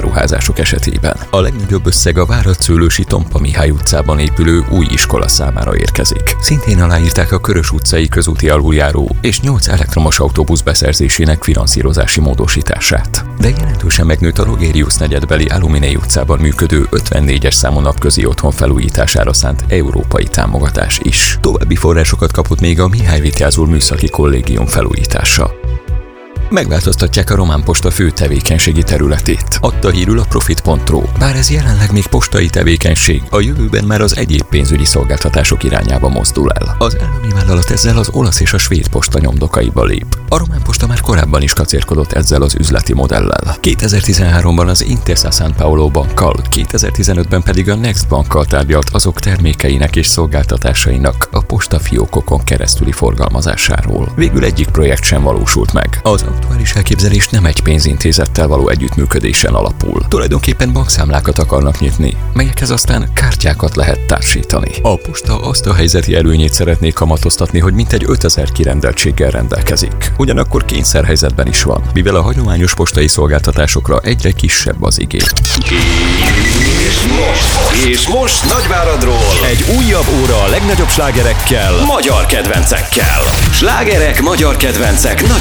beruházások esetében. A legnagyobb összeg a Várad-Szőlősi Tompa Mihály utcában épülő új iskola számára érkezik. Szintén aláírták a Körös utcai közúti aluljáró és 8 elektromos autóbusz beszerzésének finanszírozási módosítását. De jelentősen megnőtt a Rogérius negyedbeli Aluminei utcában működő 54-es számú napközi otthon felújítására szánt európai támogatás is. További forrásokat kapott még a Mihály Vityázul Műszaki Kollégium felújítása. Megváltoztatják a Román Posta fő tevékenységi területét, adta hírül a Profit.ro. Bár ez jelenleg még postai tevékenység, a jövőben már az egyéb pénzügyi szolgáltatások irányába mozdul el. Az állami vállalat ezzel az olasz és a svéd posta nyomdokaiba lép. A Román Posta már korábban is kacérkodott ezzel az üzleti modellel. 2013-ban az Intesa Sanpaolo bankkal, 2015-ben pedig a Next bankkal tárgyalt azok termékeinek és szolgáltatásainak a postafiókokon keresztüli forgalmazásáról. Végül egyik projekt sem valósult meg. Az aktuális elképzelés nem egy pénzintézettel való együttműködésen alapul. Tulajdonképpen bankszámlákat akarnak nyitni, melyekhez aztán kártyákat lehet társítani. A posta azt a helyzeti előnyét szeretné kamatoztatni, hogy mintegy 5000 kirendeltséggel rendelkezik. Ugyanakkor kényszerhelyzetben is van, mivel a hagyományos postai szolgáltatásokra egyre kisebb az igény. És most Nagyváradról egy újabb óra a legnagyobb slágerekkel, magyar kedvencekkel. Slágerek, magyar kedvencek,